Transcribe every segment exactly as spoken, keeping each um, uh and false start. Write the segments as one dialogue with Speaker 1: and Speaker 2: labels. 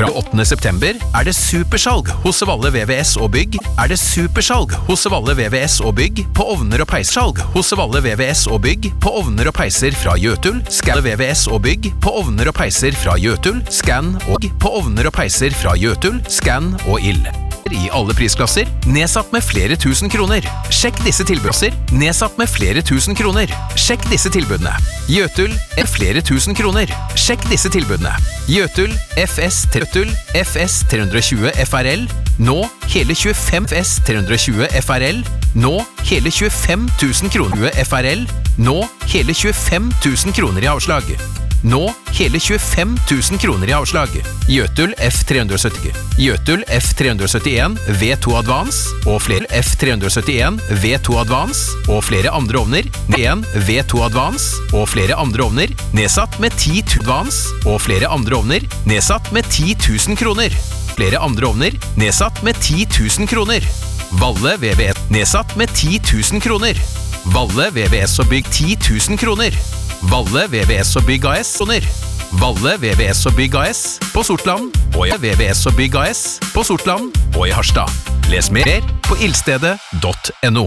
Speaker 1: Fra åttende september er det supersalg hos Valle V V S og Bygg. Er det supersalg hos Valle V V S og Bygg på ovner og peissalg hos Valle V V S og Bygg på ovner og peiser fra Jøtul. Scan V V S og Bygg på ovner og peiser fra Jøtul. Scan og på ovner og peiser fra Jøtul. Scan og ild. I alle prisklasser, nedsatt med flere tusen kroner. Sjekk disse tilbudene. Nedsatt med flere tusen kroner. Sjekk disse tilbudene. Jøtul er flere tusen kroner. Sjekk disse tilbudene. Jøtul F S Jøtul F S tre tjue F R L. Nå hele tjuefem F S tre tjue F R L. Nå hele tjuefem tusen kroner F R L. Nå hele tjuefem tusen kroner i avslag. Nå hele tjuefem tusen kroner i avslag. Jøtul F tre sytti. Jøtul F tre syttien V to Advance og flere F tre syttien V to Advance og flere andre ovner. en V to Advance og flere andre ovner nedsatt med ti tusen Advance og flere andre ovner nedsatt med ti tusen kroner. Flere andre ovner nedsatt med ti tusen kroner. Valle V V S nedsatt med ti tusen kroner. Valle V V S og Bygg ti tusen kroner. Valle V V S og Bygg A S kroner. Valle V V S og Bygg A S på Sortland og i V V S og Bygg A S på Sortland og i Harstad. Les mer på ildstedet punktum no.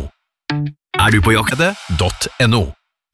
Speaker 2: Er du på jakt?
Speaker 1: punktum no.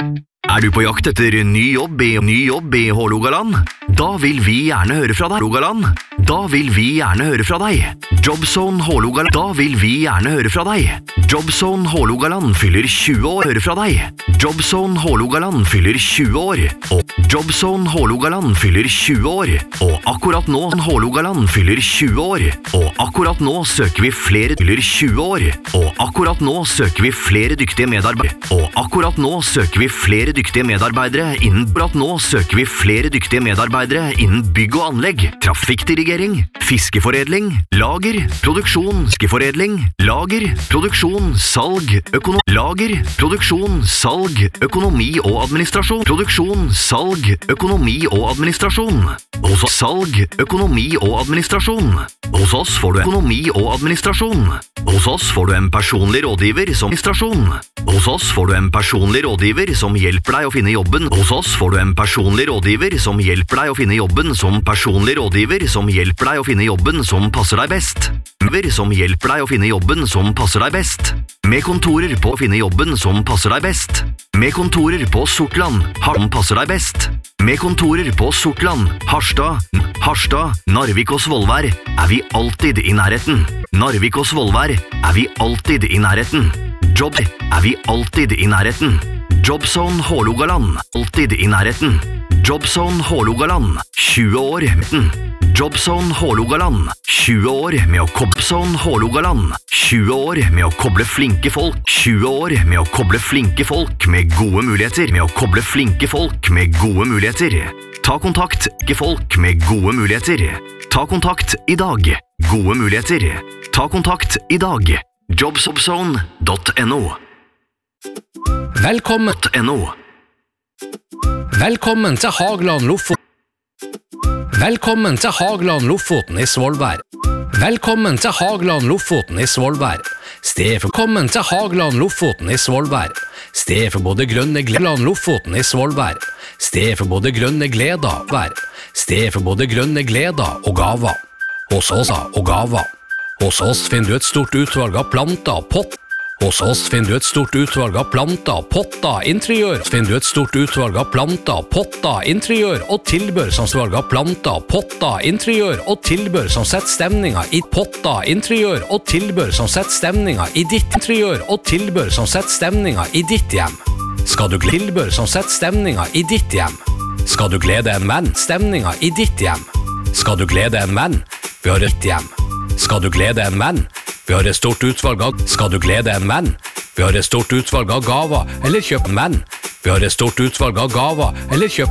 Speaker 2: Er du på jakt etter ny jobb i ny jobb i Hålogaland? Da vil vi gjerne høre fra deg, Hålogaland. Da vil vi gjerne høre fra deg. Jobzone Hålogaland. Da vil vi gjerne høre fra deg. Jobzone Hålogaland fyller tjue år. Høre fra deg. Jobzone Hålogaland fyller tjue år. Og Jobzone Hålogaland fyller tjue år. Og akkurat nå Hålogaland fyller tjue år. Og akkurat nå søker vi flere fyller tjue år. Og akkurat nå søker vi flere dyktige medarbeidere. Og akkurat nå søker vi flere dyktige medarbeidere innen akkurat nå søker vi flere dyktige medarbeidere innen bygg og anlegg, trafikkdirigering, fiskeforedling, lager, produksjon, fiskeforedling, lager, produksjon, salg, økonomi, lager, produksjon, salg, økonomi og administrasjon, produksjon, salg, økonomi og administrasjon. Hos oss salg, økonomi og administrasjon. Hos oss får du økonomi og administrasjon. Hos oss får du en personlig rådgiver som administrasjon. Hos oss får du en personlig rådgiver som hjelper deg å finne jobben. Hos oss får du en personlig rådgiver som hjelper deg å finne jobben som personlig rådgiver som hjelper deg å finne jobben som passer deg best. Som hjelper deg å finne jobben som passer deg best. Med kontorer på å finne jobben som passer deg best. Med kontorer på Sortland, som passer deg best. Med kontorer på Sortland, Harstad, Harstad, Narvik og Svolvær er vi alltid i nærheten. Narvik og Svolvær er vi alltid i nærheten. Jobb er vi alltid i nærheten. Jobzone Hålogaland, alltid i nærheten. Jobzone Hålogaland, tjue år med Jobzone Hålogaland, tjue år med å koble Jobzone Hålogaland, tjue år med å koble flinke folk, tjue år med å koble flinke folk med gode muligheter, med å koble flinke folk med gode muligheter. Ta kontakt, ikke folk med gode muligheter. Ta kontakt i dag, gode muligheter. Ta kontakt i dag, jobzone punktum no.
Speaker 3: Velkommen
Speaker 2: .no.
Speaker 3: Velkommen til Hagland Lofoten. Velkommen til Hagland Lofoten i Svolvær. Velkommen til Hagland Lofoten i Svolvær. Sted for Velkommen til Hagland Lofoten i Svolvær. Sted for både grønne gleder Lofoten i Svolvær. Sted for både grønne gleder vær. Sted for både grønne gleder og gaver. Hos oss og gaver. Hos oss finner du et stort utvalg av planter og pott. Hos oss finner du et stort utvalg av planter, potter, interiør. Finner du et stort utvalg av planter, potter, interiør og tilbør som utvalg av planter, potter, interiør og tilbør som setter stemninga i potter, interiør og tilbør som setter stemninga i ditt interiør og tilbør som setter stemninga i ditt hjem. Skal du glede tilbør som setter stemninga i ditt hjem? Skal du glede en venn stemninga i ditt hjem? Skal du glede en venn? Vi har et hjem. Skal du glede en venn? Vi har et stort utvalg av Skal du glede en venn? Vi har et stort utvalg av gaver eller kjøp en venn. Vi har et stort utvalg av gaver eller kjøp